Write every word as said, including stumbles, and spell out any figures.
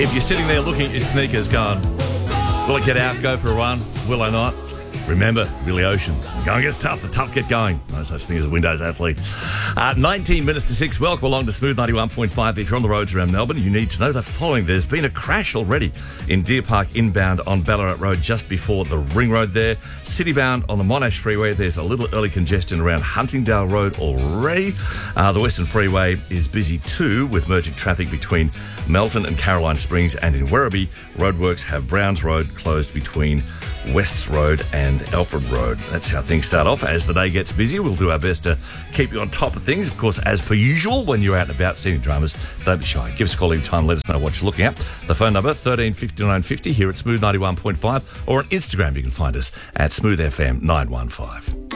If you're sitting there looking at your sneakers going, will I get out, go for a run? Will I not? Remember, Billy Ocean. Going gets tough, the tough get going. No such thing as a Windows athlete. Uh, nineteen minutes to six. Welcome along to Smooth ninety-one point five. If you're on the roads around Melbourne, you need to know the following. There's been a crash already in Deer Park inbound on Ballarat Road just before the Ring Road there. Citybound on the Monash Freeway, there's a little early congestion around Huntingdale Road already. Uh, the Western Freeway is busy too with merging traffic between Melton and Caroline Springs, and in Werribee, roadworks have Browns Road closed between Wests Road and Alfred Road. That's how things start off. As the day gets busy, we'll do our best to keep you on top of things. Of course, as per usual, when you're out and about seeing dramas, don't be shy. Give us a call any time. Let us know what you're looking at. The phone number, thirteen fifty-nine fifty, here at Smooth ninety-one point five, or on Instagram, you can find us at Smooth F M nine one five.